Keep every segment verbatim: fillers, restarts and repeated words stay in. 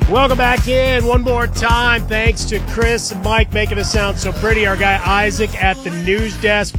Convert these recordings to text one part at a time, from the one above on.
Welcome back in one more time. Thanks to Chris and Mike making us sound so pretty. Our guy Isaac at the news desk.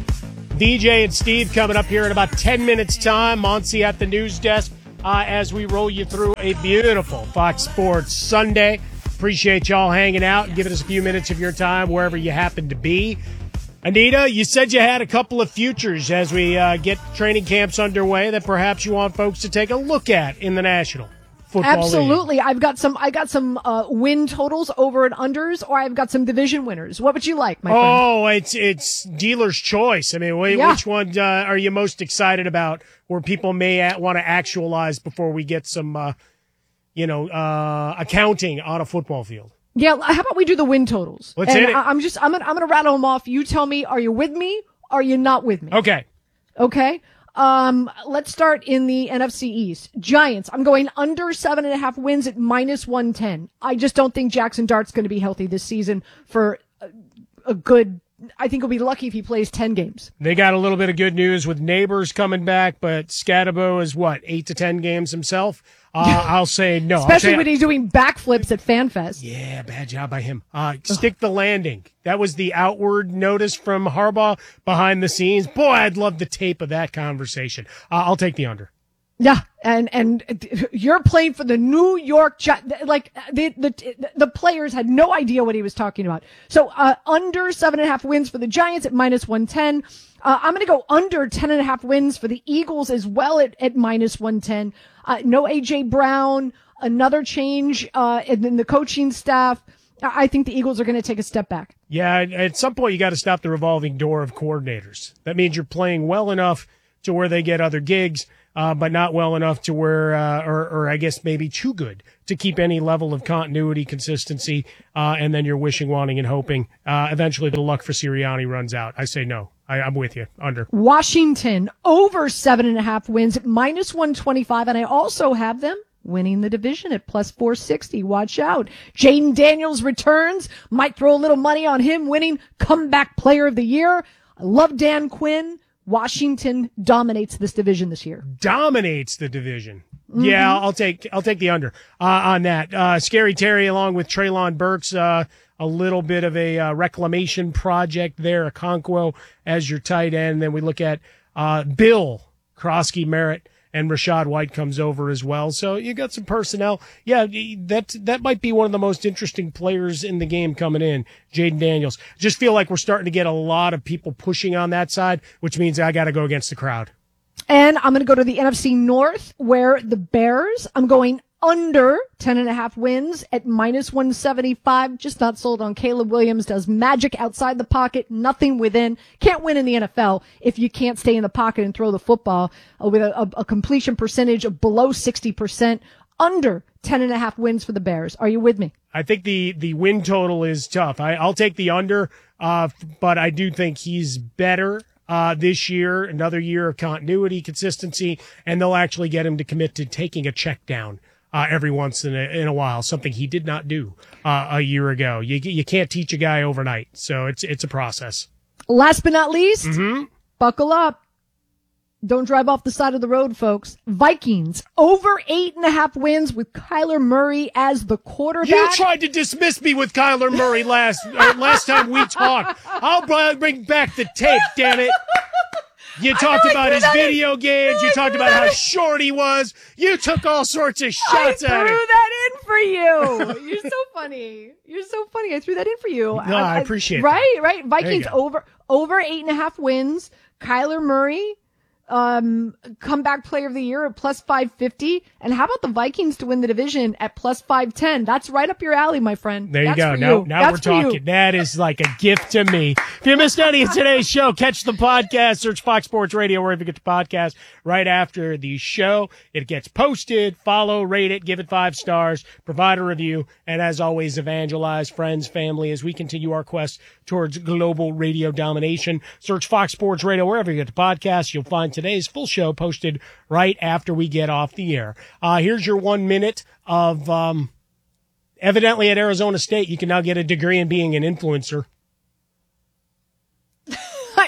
D J and Steve coming up here in about ten minutes time. Monty at the news desk uh, as we roll you through a beautiful Fox Sports Sunday. Appreciate y'all hanging out and giving us a few minutes of your time wherever you happen to be. Anita, you said you had a couple of futures as we uh, get training camps underway that perhaps you want folks to take a look at in the National Football Absolutely. League. I've got some I got some uh, win totals over and unders, or I've got some division winners. What would you like, my friend? Oh, it's it's dealer's choice. I mean, wh- Yeah. which one uh, are you most excited about where people may a- want to actualize before we get some, uh, you know, uh, accounting on a football field? Yeah, how about we do the win totals? Let's and hit it. I- I'm just I'm gonna I'm gonna rattle them off. You tell me, are you with me? Are you not with me? Okay. Okay. Um, let's start in the N F C East. Giants. I'm going under seven and a half wins at minus one ten. I just don't think Jackson Dart's going to be healthy this season for a, a good. I think he'll be lucky if he plays ten games. They got a little bit of good news with Neighbors coming back, but Scatabo is what, eight to ten games himself? Uh, I'll say no. Especially I'll say, when he's doing backflips at FanFest. Yeah, bad job by him. Uh, stick the landing. That was the outward notice from Harbaugh behind the scenes. Boy, I'd love the tape of that conversation. Uh, I'll take the under. Yeah, and and you're playing for the New York Giants. Like the the the players had no idea what he was talking about. So uh, under seven and a half wins for the Giants at minus one ten. Uh, I'm going to go under ten and a half wins for the Eagles as well at at minus one ten. Uh, no A J Brown. Another change uh, in, in the coaching staff. I think the Eagles are going to take a step back. Yeah, at some point you got to stop the revolving door of coordinators. That means you're playing well enough to where they get other gigs. Uh, but not well enough to where, uh, or, or I guess maybe too good to keep any level of continuity, consistency, uh, and then you're wishing, wanting, and hoping. Uh, eventually the luck for Sirianni runs out. I say no. I, I'm with you. Under. Washington, over seven and a half wins at minus one twenty-five, and I also have them winning the division at plus four sixty. Watch out. Jaden Daniels returns. Might throw a little money on him winning comeback player of the year. I love Dan Quinn. Washington dominates this division this year. Dominates the division. Mm-hmm. Yeah, I'll take I'll take the under uh, on that. Uh, Scary Terry along with Treylon Burks, uh, a little bit of a uh, reclamation project there. Okonkwo as your tight end. Then we look at uh, Bill Krosky Merritt. And Rashad White comes over as well. So you got some personnel. Yeah, that that might be one of the most interesting players in the game coming in, Jaden Daniels. Just feel like we're starting to get a lot of people pushing on that side, which means I got to go against the crowd. And I'm going to go to the N F C North where the Bears, I'm going under ten and a half wins at minus one seventy-five. Just not sold on Caleb Williams. Does magic outside the pocket, nothing within. Can't win in the N F L if you can't stay in the pocket and throw the football uh, with a, a, a completion percentage of below sixty percent. Under ten and a half wins for the Bears. Are you with me? I think the, the win total is tough. I, I'll take the under, uh, but I do think he's better. Uh, this year, another year of continuity, consistency, and they'll actually get him to commit to taking a check down uh, every once in a, in a while, something he did not do uh, a year ago. You you can't teach a guy overnight, so it's it's a process. Last but not least, Mm-hmm. buckle up. Don't drive off the side of the road, folks. Vikings, over eight and a half wins with Kyler Murray as the quarterback. You tried to dismiss me with Kyler Murray last uh, last time we talked. I'll bring back the tape, damn it. You talked I about his that video in. games. You I talked threw about how in. short he was. You took all sorts of shots I at threw him. that in for you. You're so funny. You're so funny. I threw that in for you. No, I appreciate right, that. Right, Vikings There you go. over over eight and a half wins. Kyler Murray, um, comeback player of the year at plus five fifty. And how about the Vikings to win the division at plus five ten? That's right up your alley, my friend. There you That's go. for Now, you. now That's we're for you. talking. That is like a gift to me. If you missed any of today's show, catch the podcast. Search Fox Sports Radio wherever you get the podcast. Right after the show, it gets posted. Follow, rate it, give it five stars, provide a review, and as always, evangelize friends, family as we continue our quest towards global radio domination. Search Fox Sports Radio wherever you get the podcast. You'll find today's full show posted right after we get off the air. Uh, here's your one minute of, um, evidently at Arizona State, you can now get a degree in being an influencer. I,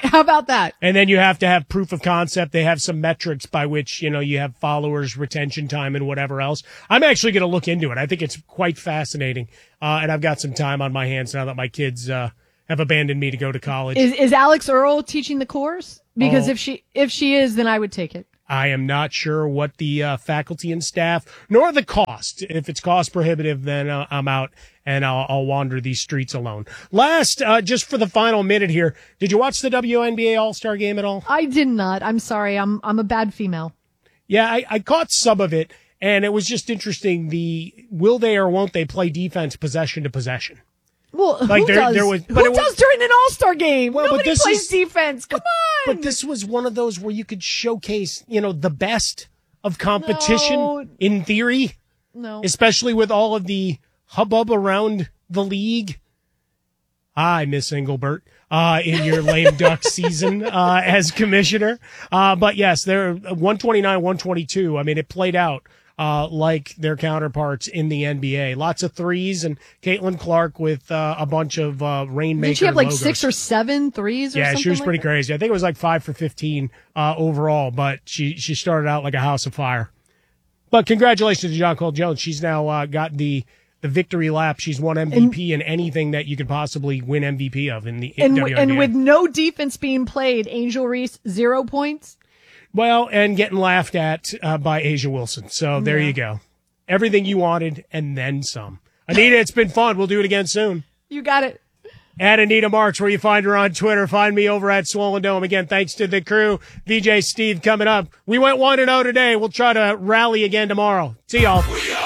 How about that? And then you have to have proof of concept. They have some metrics by which, you know, you have followers, retention time, and whatever else. I'm actually going to look into it. I think it's quite fascinating. Uh, and I've got some time on my hands now that my kids uh, have abandoned me to go to college. Is, is Alex Earl teaching the course? Because Oh. if she if she is, then I would take it. I am not sure what the uh, faculty and staff, nor the cost. If it's cost prohibitive, then uh, I'm out and I'll, I'll wander these streets alone. Last, uh, just for the final minute here, did you watch the W N B A All-Star Game at all? I did not. I'm sorry. I'm I'm a bad female. Yeah, I, I caught some of it, and it was just interesting. The will they or won't they play defense possession to possession? Well, Like who there- does? there was- who but it was- does during an All-Star game? Well, but Nobody this plays is- defense. Come on. But this was one of those where you could showcase, you know, the best of competition No. in theory, no. especially with all of the hubbub around the league. Hi, Miss Engelbert, uh, in your lame duck season uh, as commissioner. Uh, but yes, they're one twenty-nine, one twenty-two. I mean, it played out uh, like their counterparts in the N B A. Lots of threes, and Caitlin Clark with uh, a bunch of uh, rainmaker Did she have like logos. six or seven threes or Yeah, something she was like pretty that? crazy. I think it was like five for fifteen uh, overall, but she, she started out like a house of fire. But congratulations to John Cole Jones. She's now uh, got the the victory lap. She's won M V P in anything that you could possibly win M V P of in the And, W N B A. and with no defense being played, Angel Reese, zero points. Well, and getting laughed at uh, by Asia Wilson. So there Yeah. you go. Everything you wanted and then some. Anita, it's been fun. We'll do it again soon. You got it. At Anita Marks, where you find her on Twitter. Find me over at Swollen Dome. Again, thanks to the crew. V J Steve coming up. We went one and oh today. We'll try to rally again tomorrow. See y'all.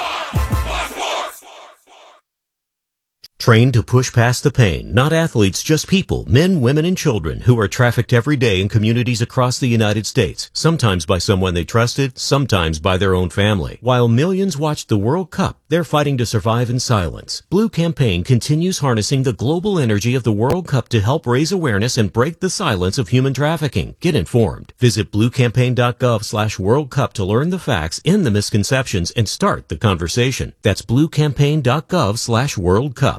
Trained to push past the pain, not athletes, just people, men, women, and children who are trafficked every day in communities across the United States, sometimes by someone they trusted, sometimes by their own family. While millions watched the World Cup, they're fighting to survive in silence. Blue Campaign continues harnessing the global energy of the World Cup to help raise awareness and break the silence of human trafficking. Get informed. Visit bluecampaign.gov slash World Cup to learn the facts, end the misconceptions, and start the conversation. That's bluecampaign.gov slash World Cup.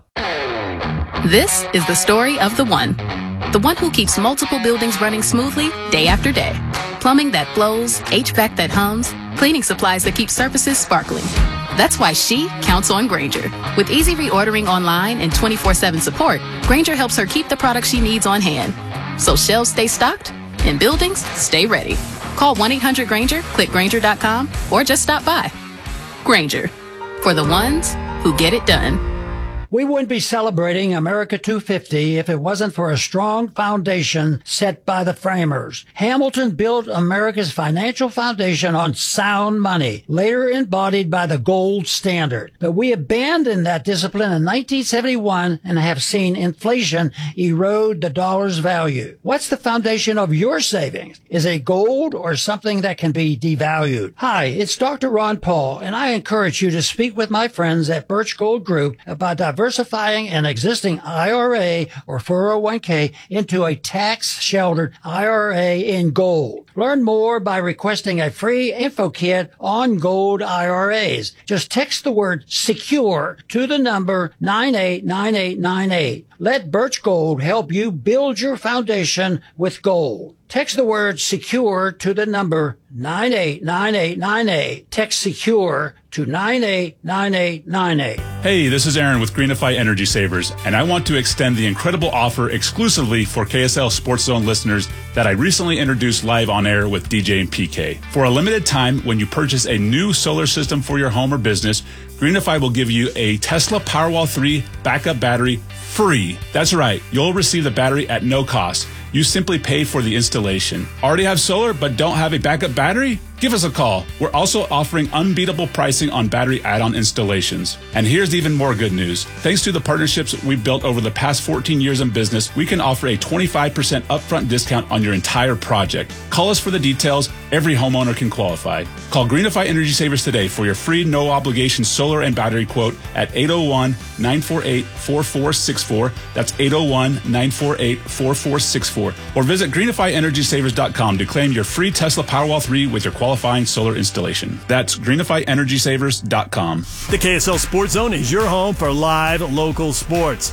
This is the story of the one. The one who keeps multiple buildings running smoothly day after day. Plumbing that flows, H V A C that hums, cleaning supplies that keep surfaces sparkling. That's why she counts on Grainger. With easy reordering online and twenty-four seven support, Grainger helps her keep the products she needs on hand. So shelves stay stocked and buildings stay ready. Call one eight hundred Grainger, click Grainger dot com, or just stop by. Grainger, for the ones who get it done. We wouldn't be celebrating America two fifty if it wasn't for a strong foundation set by the framers. Hamilton built America's financial foundation on sound money, later embodied by the gold standard. But we abandoned that discipline in nineteen seventy-one and have seen inflation erode the dollar's value. What's the foundation of your savings? Is it gold or something that can be devalued? Hi, it's Doctor Ron Paul, and I encourage you to speak with my friends at Birch Gold Group about diversifying Diversifying an existing I R A or four oh one k into a tax-sheltered I R A in gold. Learn more by requesting a free info kit on gold I R As. Just text the word SECURE to the number nine eight nine eight nine eight. Let Birch Gold help you build your foundation with gold. Text the word SECURE to the number nine eight nine eight nine eight. Text SECURE to nine eight nine eight nine eight. Hey, this is Aaron with Greenify Energy Savers, and I want to extend the incredible offer exclusively for K S L Sports Zone listeners that I recently introduced live on air with D J and P K. For a limited time, when you purchase a new solar system for your home or business, Greenify will give you a Tesla Powerwall three backup battery free. That's right, you'll receive the battery at no cost. You simply pay for the installation. Already have solar but don't have a backup battery? Give us a call. We're also offering unbeatable pricing on battery add-on installations. And here's even more good news. Thanks to the partnerships we've built over the past fourteen years in business, we can offer a twenty-five percent upfront discount on your entire project. Call us for the details. Every homeowner can qualify. Call Greenify Energy Savers today for your free no-obligation solar and battery quote at eight oh one, nine four eight, four four six four. That's eight oh one, nine four eight, four four six four. Or visit greenify energy savers dot com to claim your free Tesla Powerwall three with your qualifying solar installation. That's greenify energy savers dot com. The K S L Sports Zone is your home for live local sports.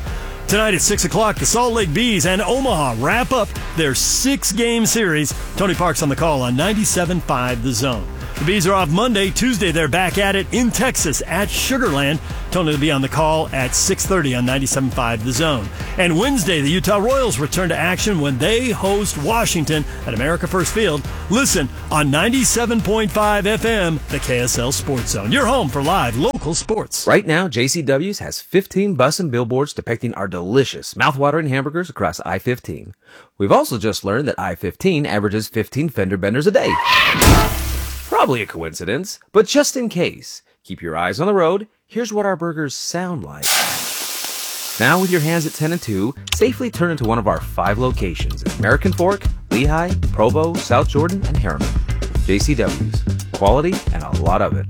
Tonight at six o'clock, the Salt Lake Bees and Omaha wrap up their six-game series. Tony Park's on the call on ninety-seven point five The Zone. The Bees are off Monday. Tuesday, they're back at it in Texas at Sugar Land. Tony will be on the call at six thirty on ninety-seven point five The Zone. And Wednesday, the Utah Royals return to action when they host Washington at America First Field. Listen on ninety-seven point five F M, the K S L Sports Zone. Your home for live local sports. Right now, J C W's has fifteen bus and billboards depicting our delicious, mouthwatering hamburgers across I fifteen. We've also just learned that I fifteen averages fifteen fender benders a day. Probably a coincidence, but just in case, keep your eyes on the road. Here's what our burgers sound like. Now with your hands at ten and two, safely turn into one of our five locations in American Fork, Lehigh, Provo, South Jordan, and Harriman. J C W's. Quality and a lot of it.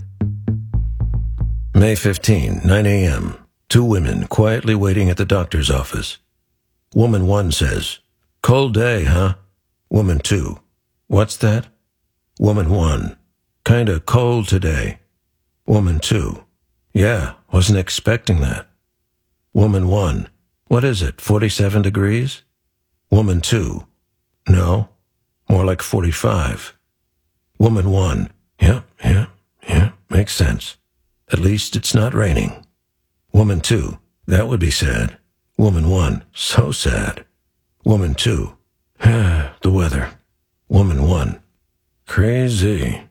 May fifteenth, nine a.m. Two women quietly waiting at the doctor's office. Woman one says, "Cold day, huh?" Woman two, "What's that?" Woman one, "Kinda cold today." Woman two, "Yeah, wasn't expecting that." Woman one, "What is it, forty-seven degrees?" Woman two, "No, more like forty-five." Woman one, "Yeah, yeah, yeah, makes sense. At least it's not raining." Woman two, "That would be sad." Woman one, "So sad." Woman two, "The weather." Woman one, "Crazy."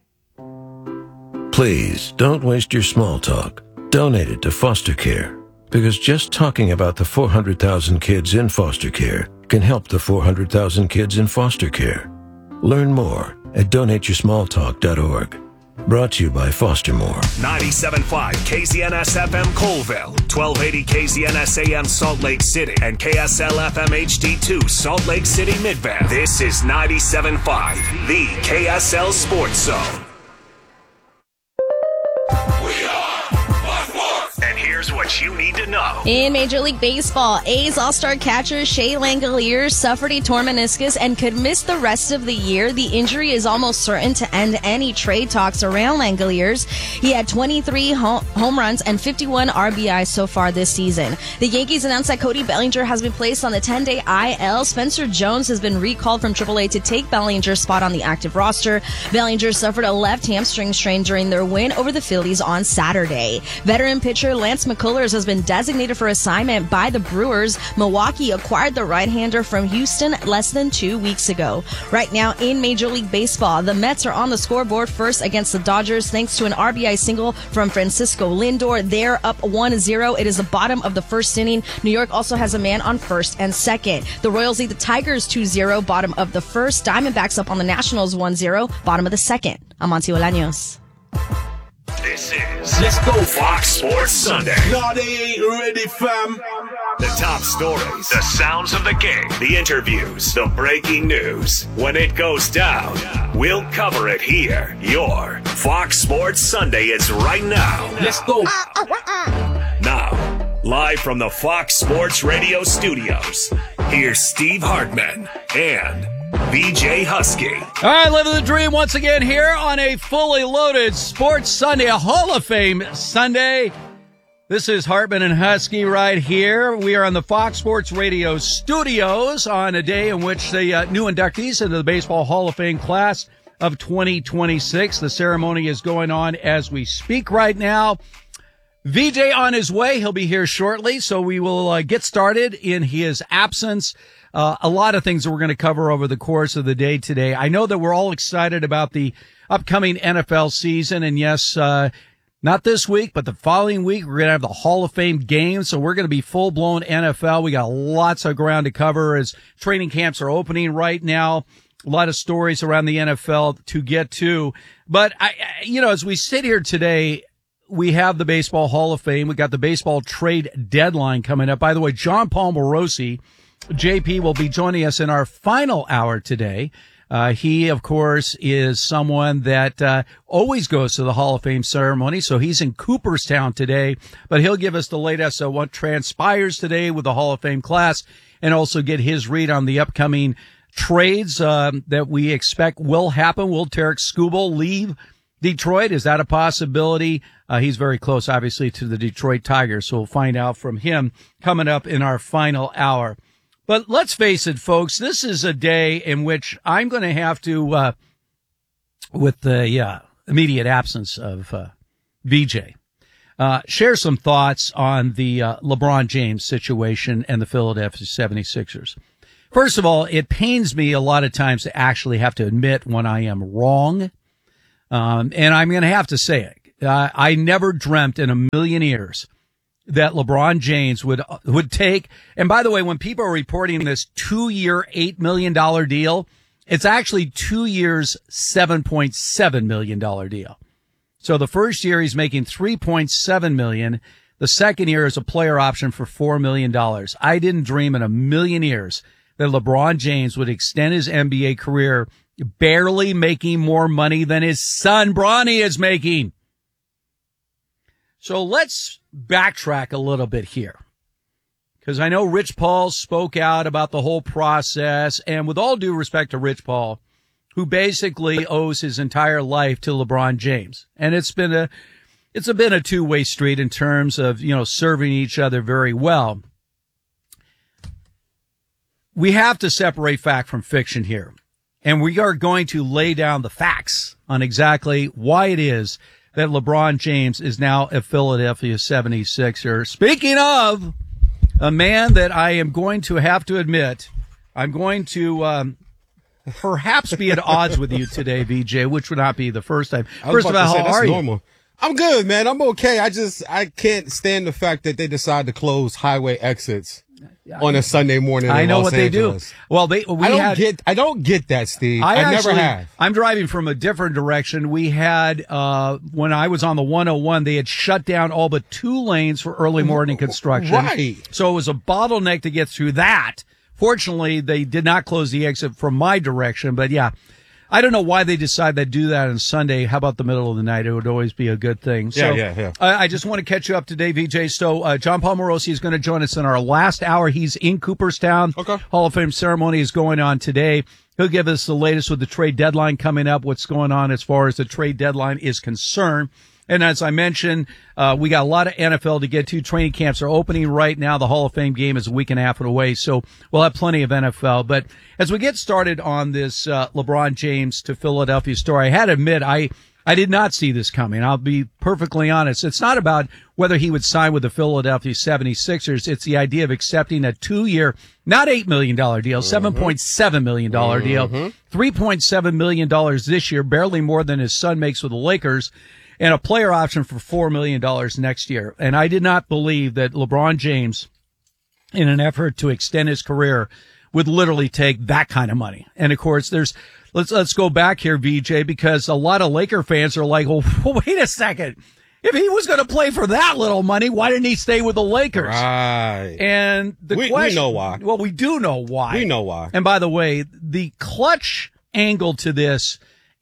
Please, don't waste your small talk. Donate it to foster care, because just talking about the four hundred thousand kids in foster care can help the four hundred thousand kids in foster care. Learn more at donate your small talk dot org. Brought to you by Foster More. ninety-seven point five K Z N S F M Colville, twelve eighty K Z N S A M Salt Lake City, and K S L F M H D two Salt Lake City Midvale. This is ninety-seven point five, the K S L Sports Zone. We are Buck Worth, and here's what you need to know. In Major League Baseball, A's All-Star catcher Shea Langeliers suffered a torn meniscus and could miss the rest of the year. The injury is almost certain to end any trade talks around Langeliers. He had twenty-three home runs and fifty-one R B Is so far this season. The Yankees announced that Cody Bellinger has been placed on the ten-day I L. Spencer Jones has been recalled from triple A to take Bellinger's spot on the active roster. Bellinger suffered a left hamstring strain during their win over the Phillies on Saturday. Veteran pitcher Lance McCullers has been designated for assignment by the Brewers. Milwaukee acquired the right-hander from Houston less than two weeks ago. Right now in Major League Baseball, the Mets are on the scoreboard first against the Dodgers thanks to an R B I single from Francisco Lindor. They're up one zero. It is the bottom of the first inning. New York also has a man on first and second. The Royals lead the Tigers two zero, bottom of the first. Diamondbacks up on the Nationals one zero, bottom of the second. I'm Monty Olaños. This is Let's Go Fox Sports Sunday. No, they ain't ready, fam. The top stories, the sounds of the game, the interviews, the breaking news. When it goes down, we'll cover it here. Your Fox Sports Sunday is right now. Let's go. Now, live from the Fox Sports Radio studios, here's Steve Hartman and B J Husky. All right, living the dream once again here on a fully loaded Sports Sunday, a Hall of Fame Sunday. This is Hartman and Husky right here. We are on the Fox Sports Radio studios on a day in which the uh, new inductees into the Baseball Hall of Fame class of twenty twenty-six. The ceremony is going on as we speak right now. V J on his way. He'll be here shortly, so we will uh, get started in his absence. Uh, a lot of things that we're going to cover over the course of the day today. I know that we're all excited about the upcoming N F L season, and yes, uh, not this week, but the following week, we're going to have the Hall of Fame game, so we're going to be full-blown N F L. We got lots of ground to cover as training camps are opening right now. A lot of stories around the N F L to get to. But, I, you know, as we sit here today, we have the Baseball Hall of Fame. We got the baseball trade deadline coming up. By the way, John Paul Morosi, J P, will be joining us in our final hour today. Uh, he, of course, is someone that uh, always goes to the Hall of Fame ceremony, so he's in Cooperstown today, but he'll give us the latest on what transpires today with the Hall of Fame class and also get his read on the upcoming trades um, that we expect will happen. Will Tarek Skubal leave Detroit, is that a possibility? Uh, he's very close, obviously, to the Detroit Tigers, so we'll find out from him coming up in our final hour. But let's face it, folks, this is a day in which I'm going to have to, uh, with the uh, immediate absence of uh, V J, uh, share some thoughts on the uh, LeBron James situation and the Philadelphia seventy-sixers. First of all, it pains me a lot of times to actually have to admit when I am wrong. Um, and I'm going to have to say it. Uh, I never dreamt in a million years that LeBron James would, would take. And by the way, when people are reporting this two year, eight million dollars deal, it's actually two years, seven point seven million dollars deal. So the first year he's making three point seven million dollars. The second year is a player option for four million dollars. I didn't dream in a million years that LeBron James would extend his N B A career barely making more money than his son Bronny is making. So let's backtrack a little bit here, because I know Rich Paul spoke out about the whole process, and with all due respect to Rich Paul, who basically owes his entire life to LeBron James, and it's been a it's a been a two-way street in terms of, you know, serving each other very well. We have to separate fact from fiction here. And we are going to lay down the facts on exactly why it is that LeBron James is now a Philadelphia seventy-sixer. Speaking of a man that I am going to have to admit, I'm going to um, perhaps be at odds with you today, V J, which would not be the first time. First of all, how are you? Normal. I'm good, man. I'm okay. I just, I can't stand the fact that they decide to close highway exits on a Sunday morning in I know Los what Angeles. they do. Well, they, we I don't had, get, I don't get that, Steve. I, I actually, never have. I'm driving from a different direction. We had, uh, when I was on the one oh one, they had shut down all but two lanes for early morning construction. Right. So it was a bottleneck to get through that. Fortunately, they did not close the exit from my direction, but yeah. I don't know why they decide to do that on Sunday. How about the middle of the night? It would always be a good thing. So, yeah, yeah, yeah. I, I just want to catch you up today, V J. So, uh, John Paul Morosi is going to join us in our last hour. He's in Cooperstown. Okay. Hall of Fame ceremony is going on today. He'll give us the latest with the trade deadline coming up, what's going on as far as the trade deadline is concerned. And as I mentioned, uh, we got a lot of N F L to get to. Training camps are opening right now. The Hall of Fame game is a week and a half away, so we'll have plenty of N F L. But as we get started on this uh, LeBron James to Philadelphia story, I had to admit, I, I did not see this coming. I'll be perfectly honest. It's not about whether he would sign with the Philadelphia seventy-sixers. It's the idea of accepting a two-year, not eight million dollars deal, mm-hmm. seven point seven million dollars mm-hmm. deal, three point seven million dollars this year, barely more than his son makes with the Lakers, and a player option for four million dollars next year. And I did not believe that LeBron James, in an effort to extend his career, would literally take that kind of money. And of course, there's, let's, let's go back here, V J, because a lot of Laker fans are like, well, wait a second. If he was going to play for that little money, why didn't he stay with the Lakers? Right. And the we, question, we know why. Well, we do know why. We know why. And by the way, the clutch angle to this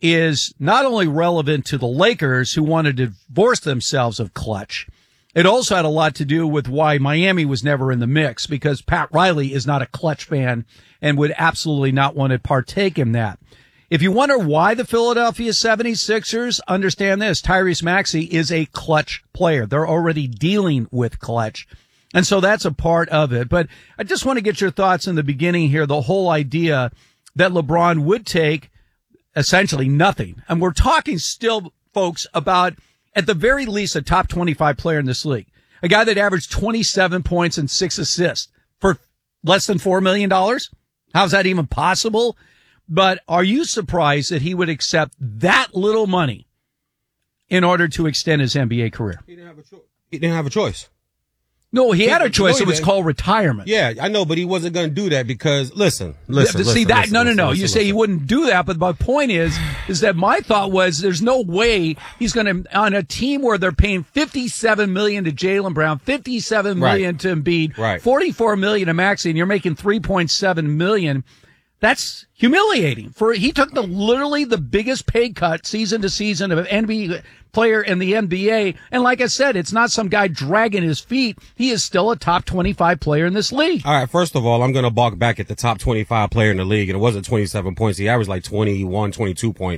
is not only relevant to the Lakers, who wanted to divorce themselves of Clutch. It also had a lot to do with why Miami was never in the mix, because Pat Riley is not a Clutch fan and would absolutely not want to partake in that. If you wonder why the Philadelphia seventy-sixers, understand this, Tyrese Maxey is a Clutch player. They're already dealing with Clutch. And so that's a part of it. But I just want to get your thoughts in the beginning here, the whole idea that LeBron would take essentially nothing. And we're talking still, folks, about at the very least a top twenty-five player in this league. A guy that averaged twenty-seven points and six assists for less than four million dollars. How's that even possible? But are you surprised that he would accept that little money in order to extend his N B A career? He didn't have a choice. He didn't have a choice. No, he, he had a choice. No, it was didn't. called retirement. Yeah, I know, but he wasn't going to do that because, listen, listen, See listen, that? listen, no, no, listen, no. listen, you listen. say he wouldn't do that, but my point is, is that my thought was there's no way he's going to, on a team where they're paying fifty-seven million dollars to Jaylen Brown, fifty-seven million dollars right. to Embiid, right. forty-four million dollars to Maxey, and you're making three point seven million dollars. That's humiliating. For he took the literally the biggest pay cut season to season of an N B A player in the N B A. And like I said, it's not some guy dragging his feet. He is still a top twenty-five player in this league. All right. First of all, I'm going to balk back at the top twenty-five player in the league. And it wasn't twenty-seven points. He averaged like twenty-one, twenty-two points.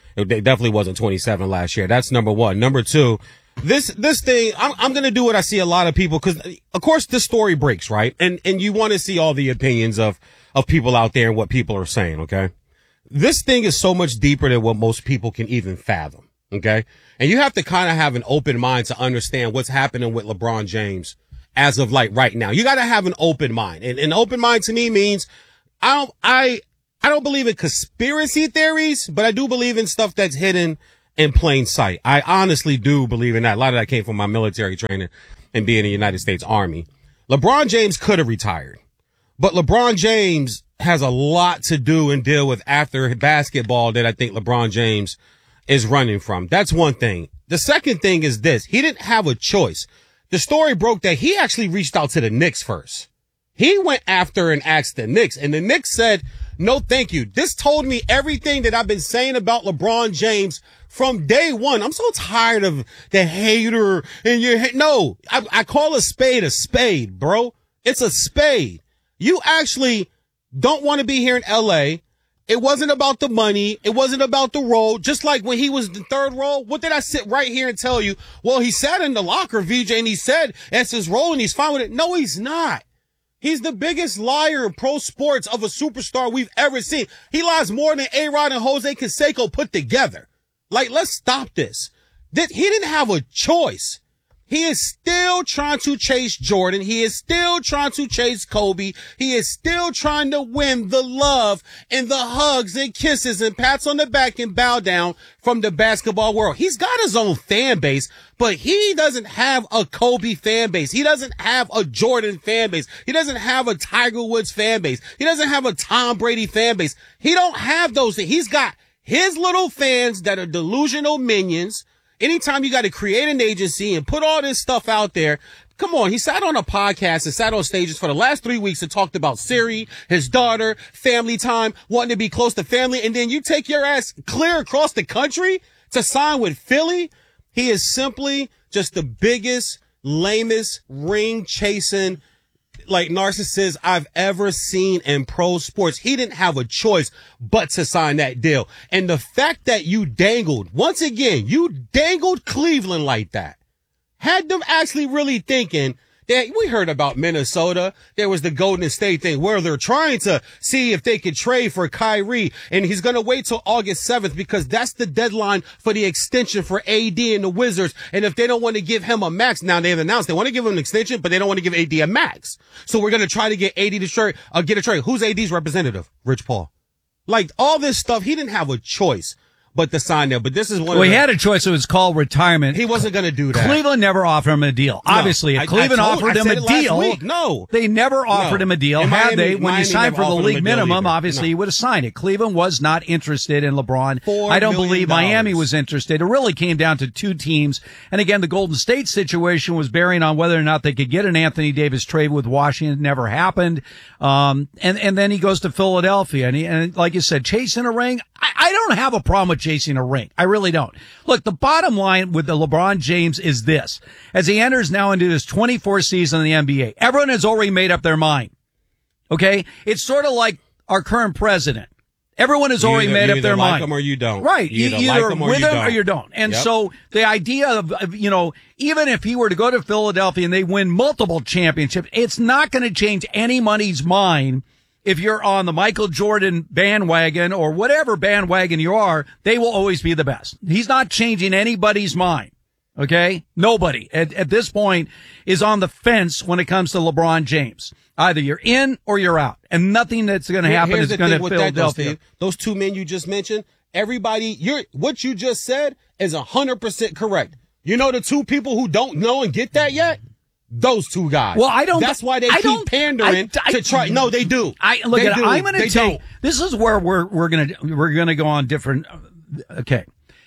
It definitely wasn't twenty-seven last year. That's number one. Number two, this, this thing, I'm, I'm going to do what I see a lot of people, because of course this story breaks, right? And, and you want to see all the opinions of, of people out there and what people are saying. Okay. This thing is so much deeper than what most people can even fathom. Okay. And you have to kind of have an open mind to understand what's happening with LeBron James as of like right now. You got to have an open mind, and an open mind to me means I don't, I, I don't believe in conspiracy theories, but I do believe in stuff that's hidden in plain sight. I honestly do believe in that. A lot of that came from my military training and being in the United States Army. LeBron James could have retired, but LeBron James has a lot to do and deal with after basketball that I think LeBron James is running from. That's one thing. The second thing is this. He didn't have a choice. The story broke that he actually reached out to the Knicks first. He went after and asked the Knicks, and the Knicks said, no, thank you. This told me everything that I've been saying about LeBron James from day one. I'm so tired of the hater and your ha- no, I, I call a spade a spade, bro. It's a spade. You actually don't want to be here in L A. It wasn't about the money. It wasn't about the role. Just like when he was the third role, what did I sit right here and tell you? Well, he sat in the locker, V J, and he said that's his role and he's fine with it. No, he's not. He's the biggest liar in pro sports of a superstar we've ever seen. He lies more than A-Rod and Jose Canseco put together. Like, let's stop this. He didn't have a choice. He is still trying to chase Jordan. He is still trying to chase Kobe. He is still trying to win the love and the hugs and kisses and pats on the back and bow down from the basketball world. He's got his own fan base, but he doesn't have a Kobe fan base. He doesn't have a Jordan fan base. He doesn't have a Tiger Woods fan base. He doesn't have a Tom Brady fan base. He don't have those things. He's got his little fans that are delusional minions. Anytime you got to create an agency and put all this stuff out there, come on. He sat on a podcast and sat on stages for the last three weeks and talked about Siri, his daughter, family time, wanting to be close to family. And then you take your ass clear across the country to sign with Philly. He is simply just the biggest, lamest, ring chasing, like narcissist I've ever seen in pro sports. He didn't have a choice but to sign that deal. And the fact that you dangled, once again, you dangled Cleveland like that, had them actually really thinking that we heard about Minnesota. There was the Golden State thing where they're trying to see if they could trade for Kyrie, and he's going to wait till August seventh because that's the deadline for the extension for A D and the Wizards. And if they don't want to give him a max, now they've announced they want to give him an extension, but they don't want to give A D a max. So we're going to try to get A D to trade, uh, get a trade. Who's A D's representative? Rich Paul. Like all this stuff, he didn't have a choice but to sign there. But this is one well, of the, he had a choice. It was called retirement. He wasn't going to do that. Cleveland never offered him a deal. No, I, Obviously, if Cleveland I told, offered I him a deal, week. No, they never offered no. him a deal. And Had Miami, they, when Miami you signed for the league minimum, obviously no. he would have signed it. Cleveland was not interested in LeBron. Four I don't million believe Miami dollars. was interested. It really came down to two teams. And again, the Golden State situation was bearing on whether or not they could get an Anthony Davis trade with Washington. It never happened. Um, and, and then he goes to Philadelphia. And, he, and like you said, chasing a ring. I, I don't have a problem with chasing a ring. I really don't. Look, the bottom line with the LeBron James is this. As he enters now into his twenty-fourth season in the N B A, everyone has already made up their mind. Okay? It's sort of like our current president. Everyone has You already either- made you up either their like mind. him or you don't. Right. You You either either like him or with you him don't. or you don't. And Yep. so the idea of, of, you know, even if he were to go to Philadelphia and they win multiple championships, it's not going to change anybody's mind. If you're on the Michael Jordan bandwagon or whatever bandwagon you are, they will always be the best. He's not changing anybody's mind. Okay? Nobody at, at this point is on the fence when it comes to LeBron James. Either you're in or you're out, and nothing that's going to happen Here's is the going thing to with that, though, Philadelphia. Steve. Those two men you just mentioned, everybody, you're, what you just said is one hundred percent correct. You know the two people who don't know and get that yet? Those two guys. Well, I don't. That's why they I keep don't, pandering I, I, to try. No, they do. I look They at. do. I'm going They to take. don't. This is where we're we're going to we're going to go on different. Okay.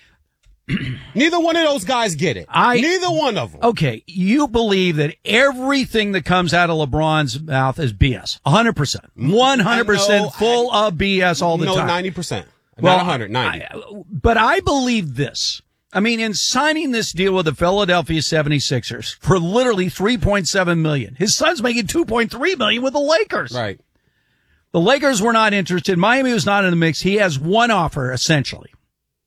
Neither one of those guys get it. I Neither one of them. Okay, you believe that everything that comes out of LeBron's mouth is B S. one hundred percent. one hundred percent No, full I, of B S all the no, time. ninety percent. Well, Not one hundred, ninety. I, but I believe this. I mean, in signing this deal with the Philadelphia seventy-sixers for literally three point seven million dollars, his son's making two point three million dollars with the Lakers. Right. The Lakers were not interested. Miami was not in the mix. He has one offer, essentially.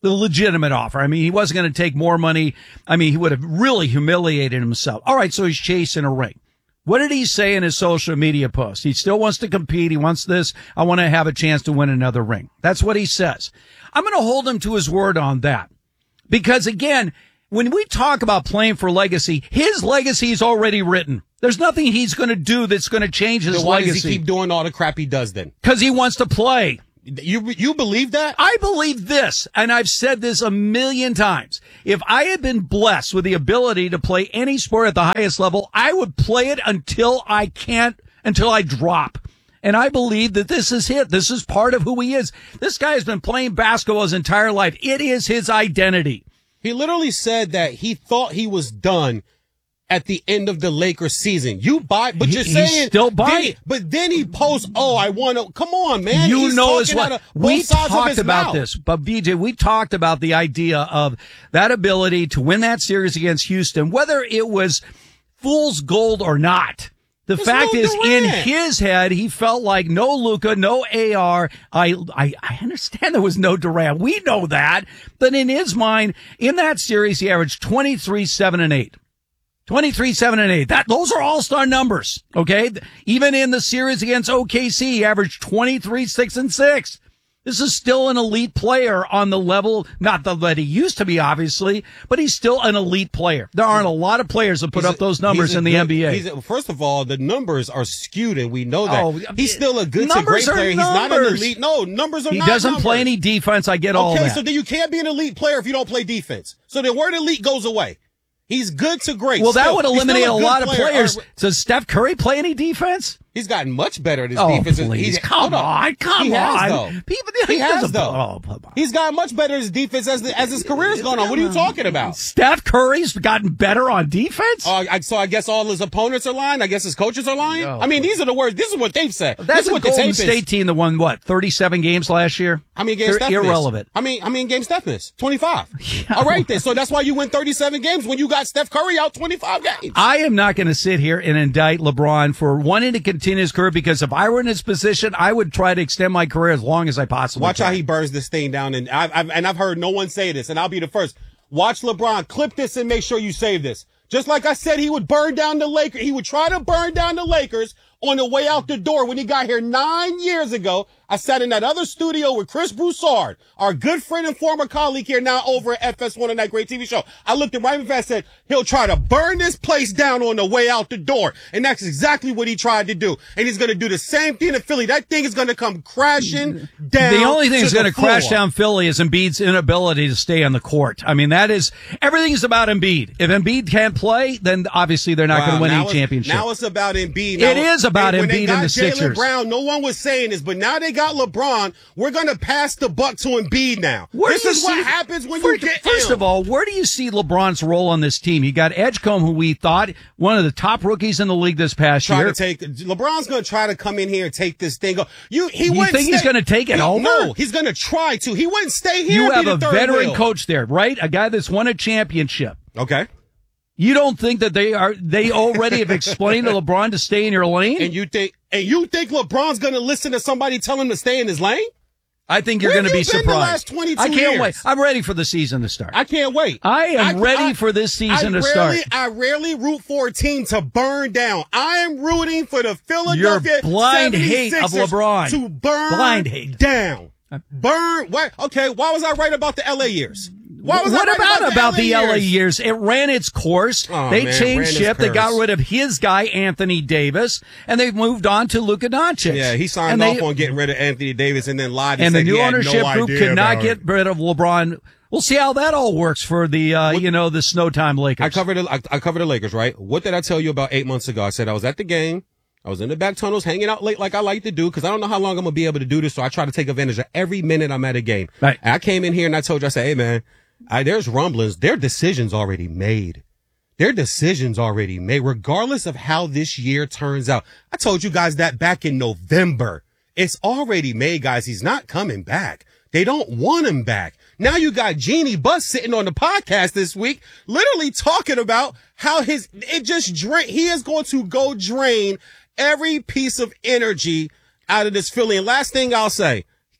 the legitimate offer. I mean, he wasn't going to take more money. I mean, he would have really humiliated himself. All right, so he's chasing a ring. What did he say in his social media post? He still wants to compete. He wants this. I want to have a chance to win another ring. That's what he says. I'm going to hold him to his word on that. Because, again, when we talk about playing for legacy, his legacy is already written. There's nothing he's going to do that's going to change his then why legacy. Does he keep doing all the crap he does then? Because he wants to play. You you believe that? I believe this, and I've said this a million times. If I had been blessed with the ability to play any sport at the highest level, I would play it until I can't, until I drop. And I believe that this is it. This is part of who he is. This guy has been playing basketball his entire life. It is his identity. He literally said that he thought he was done at the end of the Lakers season. You buy, but you're He- saying he's still buying. then he- but then he posts, "Oh, I want to." Come on, man. You He's know as talking out well. of both We sides of talked his about mouth. this, but B J, we talked about the idea of that ability to win that series against Houston, whether it was fool's gold or not. The It's fact no is, in Durant. his head, he felt like no Luka, no A R. I, I, I understand there was no Durant. We know that. But in his mind, in that series, he averaged twenty-three, seven, and eight. twenty-three, seven, and eight. That, those are all-star numbers. Okay. Even in the series against O K C, he averaged twenty-three, six, and six. This is still an elite player on the level, not the, that he used to be, obviously, but he's still an elite player. There aren't a lot of players that put He's up a- those numbers he's a in the good- N B A. he's a- first of all, the numbers are skewed, and we know that. Oh, he's still a good to numbers great are player. He's not an numbers. elite. No, numbers are He not doesn't numbers. play any defense. I get all Okay, that. so then you can't be an elite player if you don't play defense. So the word elite goes away. He's good to great. well, that Still, would he's still eliminate a good lot of player. players. All right, Does Steph Curry play any defense? He's gotten much better at his Oh, defense. please. He's, Come hold on. Come he has, on. though. People- he he has, doesn't- though. oh, come on. He's gotten much better at his defense as, the, as his career's gone on. What are you talking about? Steph Curry's gotten better on defense? Uh, I, so I guess all his opponents are lying. I guess his coaches are lying. Oh, I mean, these are the words. This is what they've said. That's this is a what the Golden tape State is. team that won, what, thirty-seven games last year? How many games They're Steph missed? irrelevant. I mean, how many games Steph missed? twenty-five. All right, then. So that's why you win thirty-seven games when you got Steph Curry out twenty-five games. I am not going to sit here and indict LeBron for wanting to continue his career, because if I were in his position, I would try to extend my career as long as I possibly Watch can. how he burns this thing down. And I've, I've, and I've heard no one say this, and I'll be the first. Watch LeBron clip this and make sure you save this. Just like I said, he would burn down the Lakers. He would try to burn down the Lakers on the way out the door when he got here nine years ago. I sat in that other studio with Chris Broussard, our good friend and former colleague here now over at F S one and that great T V show. I looked at him right in the face and said, he'll try to burn this place down on the way out the door. And that's exactly what he tried to do. And he's going to do the same thing in Philly. That thing is going to come crashing down. The only thing to that's going the to crash floor. down Philly is Embiid's inability to stay on the court. I mean, that is, everything's about Embiid. If Embiid can't play, then obviously they're not Wow, going to win now any it's- championship. Now it's about Embiid. It Now, is about when they Embiid got and the Jaylen Sixers. Brown, no one was saying this, but now they got LeBron. We're going to pass the buck to Embiid now. Where this do you is what see- happens when first, you get First him. of all, where do you see LeBron's role on this team? You got Edgecombe, who we thought one of the top rookies in the league this past Try year. to take LeBron's going to try to come in here and take this thing. You he You wouldn't think he's stay- gonna take it he, over? No, he's going to try to. He wouldn't stay here. You and have be a the third veteran wheel. coach there, right? A guy that's won a championship. Okay. You don't think that they are, they already have explained to LeBron to stay in your lane? And you think, and you think LeBron's going to listen to somebody tell him to stay in his lane? I think you're Where going to have be you been the surprised. last twenty-two I can't years? wait. I'm ready for the season to start. I can't wait. I am I- ready I- for this season I to rarely, start. I rarely root for a team to burn down. I am rooting for the Philadelphia Your blind hate of seventy-sixers LeBron. to burn Blind hate. down. Burn. What? Okay. Why was I right about the L A years? Why was what I right about about, about the L A years? years? It ran its course. Oh, they man, ran changed its ship. They got course. rid of his guy Anthony Davis, and they've moved on to Luka Doncic. Yeah, he signed and off they, on getting rid of Anthony Davis and then lied and and the said new he had ownership no group idea could not about get it. rid of LeBron. We'll see how that all works for the uh, you know the Snowtime Lakers. I covered the, I, I covered the Lakers, right? What did I tell you about eight months ago? I said I was at the game. I was in the back tunnels hanging out late like I like to do because I don't know how long I'm going to be able to do this. So I try to take advantage of every minute I'm at a game. Right. And I came in here and I told you, I said, hey, man, I, there's rumblings. Their decisions already made. Their decisions already made, regardless of how this year turns out. I told you guys that back in November. It's already made, guys. He's not coming back. They don't want him back. Now you got Jeannie Buss sitting on the podcast this week, literally talking about how his, it just drain, he is going to go drain every piece of energy out of this Philly. And last thing I'll say,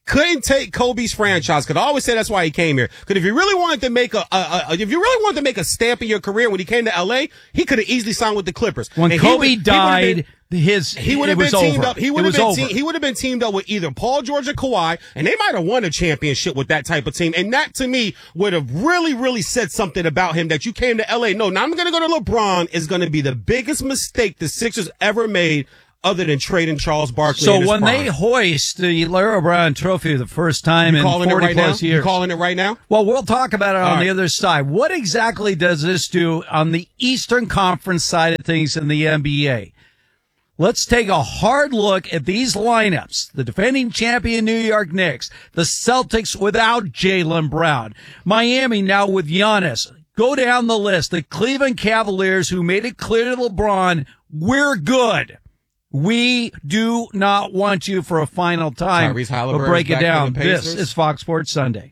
couldn't take Kobe's franchise. Because I always say that's why he came here. Because if you really wanted to make a, a, a, if you really wanted to make a stamp in your career when he came to L A, he could have easily signed with the Clippers. When and Kobe he would, died, he his he would have been was teamed over. up. He would it have was been over. te- he would have been teamed up with either Paul George or Kawhi, and they might have won a championship with that type of team. And that to me would have really, really said something about him that you came to L A. No, now I'm going to go to LeBron is going to be the biggest mistake the Sixers ever made, other than trading Charles Barkley. So in his when prime. they hoist the Larry O'Brien Trophy the first time You in calling it forty right plus now? years, You calling it right now? Well, we'll talk about it All on right. the other side. What exactly does this do on the Eastern Conference side of things in the N B A? Let's take a hard look at these lineups. The defending champion New York Knicks, the Celtics without Jaylen Brown, Miami now with Giannis. Go down the list. The Cleveland Cavaliers, who made it clear to LeBron, we're good. We do not want you for a final time. Tyrese We'll Halliburton's break it back for down. the This Pacers. is Fox Sports Sunday.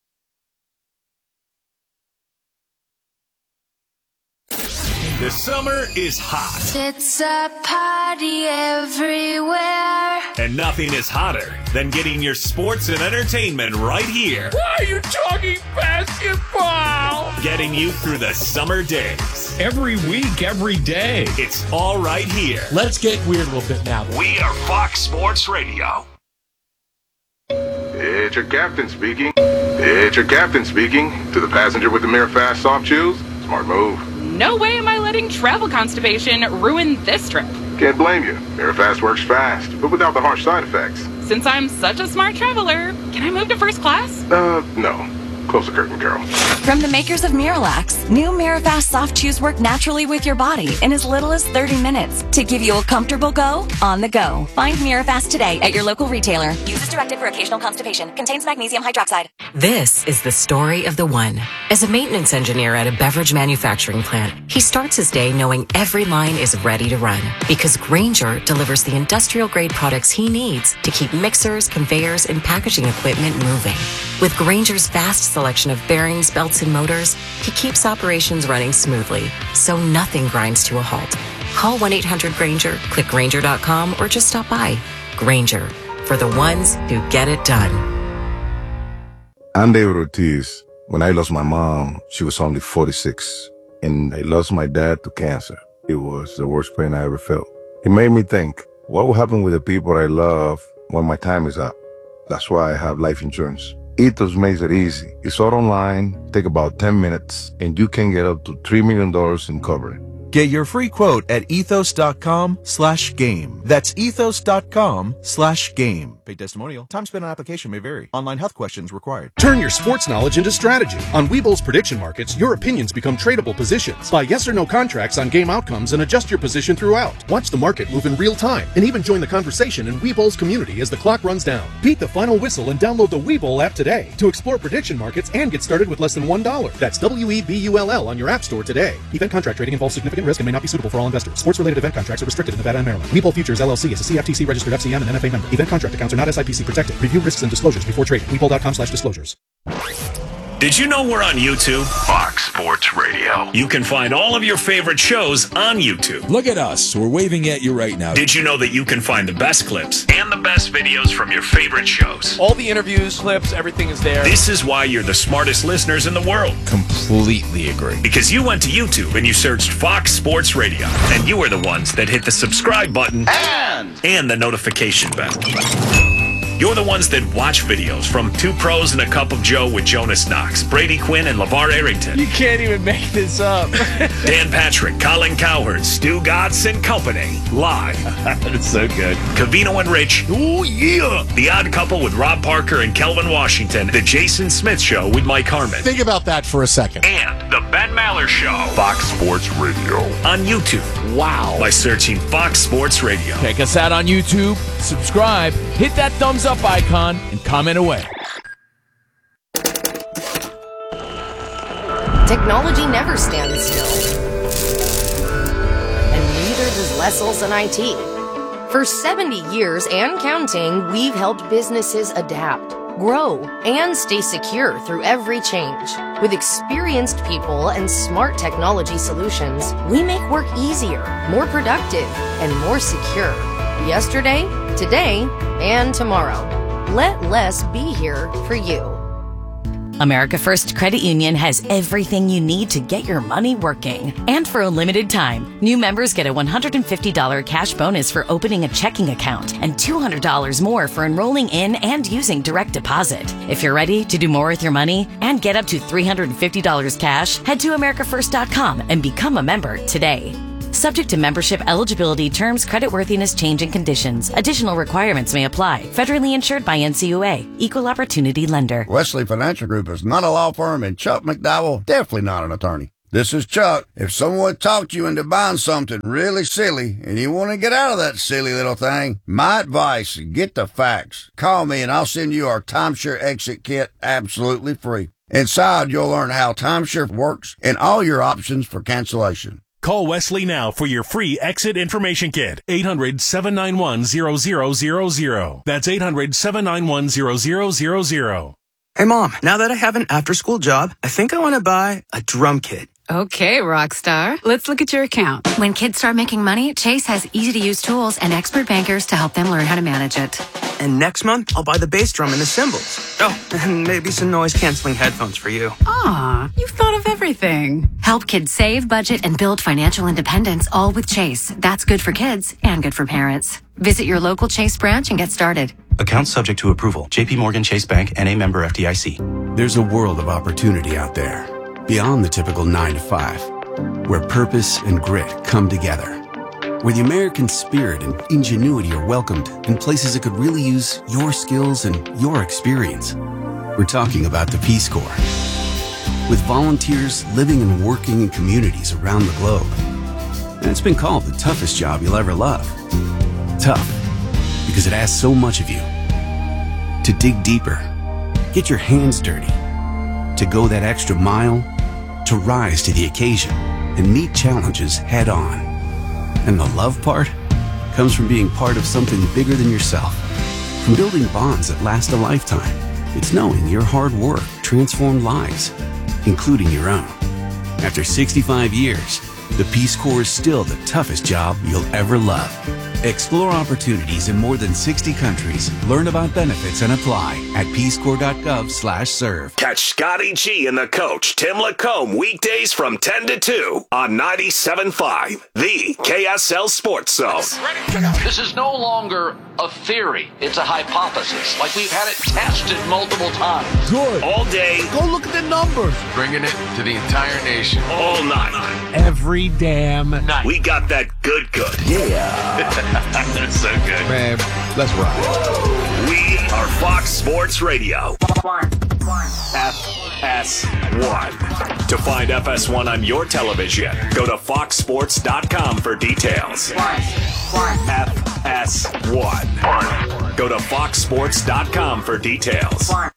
The summer is hot, It's a party everywhere. and nothing is hotter than getting your sports and entertainment right here. Why are you talking basketball? Getting you through the summer days. Every week, every day. It's all right here. Let's get weird a little bit now. We are Fox Sports Radio. It's your captain speaking. It's your captain speaking. To the passenger with the Mirror Fast soft shoes, smart move. No way am I letting travel constipation ruin this trip. Can't blame you. Mirror Fast works fast, but without the harsh side effects. Since I'm such a smart traveler, can I move to first class? Uh, no. Close the curtain, girl. From the makers of Miralax, new Mirafast soft chews work naturally with your body in as little as thirty minutes to give you a comfortable go on the go. Find Mirafast today at your local retailer. Use as directed for occasional constipation. Contains magnesium hydroxide. This is the story of the one. As a maintenance engineer at a beverage manufacturing plant, he starts his day knowing every line is ready to run because Grainger delivers the industrial-grade products he needs to keep mixers, conveyors, and packaging equipment moving. With Grainger's vast selection of bearings, belts, and motors, he keeps operations running smoothly, so nothing grinds to a halt. Call one eight hundred Grainger, click Grainger dot com, or just stop by. Grainger, for the ones who get it done. I'm David Ortiz. When I lost my mom, she was only forty-six. And I lost my dad to cancer. It was the worst pain I ever felt. It made me think, what will happen with the people I love when my time is up? That's why I have life insurance. Ethos makes it easy. It's all online, take about ten minutes, and you can get up to three million dollars in coverage. Get your free quote at ethos.com slash game. That's ethos.com slash game. Paid testimonial. Time spent on application may vary. Online health questions required. Turn your sports knowledge into strategy. On Webull's prediction markets, your opinions become tradable positions. Buy yes or no contracts on game outcomes and adjust your position throughout. Watch the market move in real time and even join the conversation in Webull's community as the clock runs down. Beat the final whistle and download the Webull app today to explore prediction markets and get started with less than one dollar. That's W E B U L L on your app store today. Event contract trading involves significant risk and may not be suitable for all investors. Sports-related event contracts are restricted in Nevada and Maryland. Webull Futures L L C is a C F T C registered F C M and N F A member. Event contract accounts are not S I P C protected. Review risks and disclosures before trading. Webull.com slash disclosures. Did you know we're on YouTube? Fox Sports Radio. You can find all of your favorite shows on YouTube. Look at us. We're waving at you right now. Did you know that you can find the best clips and the best videos from your favorite shows? All the interviews, clips, everything is there. This is why you're the smartest listeners in the world. Completely agree. Because you went to YouTube and you searched Fox Sports Radio, and you are the ones that hit the subscribe button and, and the notification bell. You're the ones that watch videos from Two Pros and a Cup of Joe with Jonas Knox, Brady Quinn, and LeVar Arrington. You can't even make this up. Dan Patrick, Colin Cowherd, Stu Gatz and Company. Live. That's so good. Cavino and Rich. Oh, yeah. The Odd Couple with Rob Parker and Kelvin Washington. The Jason Smith Show with Mike Harmon. Think about that for a second. And The Ben Maller Show. Fox Sports Radio. On YouTube. Wow. By searching Fox Sports Radio. Check us out on YouTube. Subscribe. Hit that thumbs up icon and comment away. Technology never stands still. And neither does Leslie and I T. For seventy years and counting, we've helped businesses adapt, grow, and stay secure through every change. With experienced people and smart technology solutions, we make work easier, more productive, and more secure. Yesterday, today, and tomorrow. Let less be here for you. America First Credit Union has everything you need to get your money working. And for a limited time, new members get a one hundred fifty dollars cash bonus for opening a checking account and two hundred dollars more for enrolling in and using direct deposit. If you're ready to do more with your money and get up to three hundred fifty dollars cash, head to america first dot com and become a member today. Subject to membership eligibility, terms, creditworthiness, change, and conditions. Additional requirements may apply. Federally insured by N C U A. Equal Opportunity Lender. Wesley Financial Group is not a law firm, and Chuck McDowell definitely not an attorney. This is Chuck. If someone talked you into buying something really silly and you want to get out of that silly little thing, my advice, get the facts. Call me and I'll send you our timeshare exit kit absolutely free. Inside, you'll learn how timeshare works and all your options for cancellation. Call Wesley now for your free exit information kit. eight hundred, seven nine one, zero zero zero zero. That's eight hundred, seven nine one, zero zero zero zero. Hey, Mom, now that I have an after-school job, I think I want to buy a drum kit. Okay, Rockstar. Let's look at your account. When kids start making money, Chase has easy-to-use tools and expert bankers to help them learn how to manage it. And next month, I'll buy the bass drum and the cymbals. Oh, and maybe some noise-canceling headphones for you. Aw, you've thought of everything. Help kids save, budget, and build financial independence, all with Chase. That's good for kids and good for parents. Visit your local Chase branch and get started. Account subject to approval. J P Morgan Chase Bank, N A member F D I C. There's a world of opportunity out there, beyond the typical nine to five, where purpose and grit come together, where the American spirit and ingenuity are welcomed in places that could really use your skills and your experience. We're talking about the Peace Corps. With volunteers living and working in communities around the globe. And it's been called the toughest job you'll ever love. Tough, because it asks so much of you. To dig deeper, get your hands dirty, to go that extra mile, to rise to the occasion and meet challenges head on. And the love part comes from being part of something bigger than yourself, from building bonds that last a lifetime. It's knowing your hard work transformed lives, including your own. After sixty-five years, the Peace Corps is still the toughest job you'll ever love. Explore opportunities in more than sixty countries. Learn about benefits and apply at peace corps dot gov slash serve. Catch Scotty G and the coach, Tim Lacombe, weekdays from ten to two on ninety-seven point five, the K S L Sports Zone. This is no longer a theory. It's a hypothesis. Like we've had it tested multiple times. Good. All day. Go look at the numbers. Bringing it to the entire nation. All night. Every damn night. We got that good good. Yeah. That's so good. Man, let's ride. We are Fox Sports Radio. F S one. To find F S one on your television, go to fox sports dot com for details. F S one. Go to fox sports dot com for details.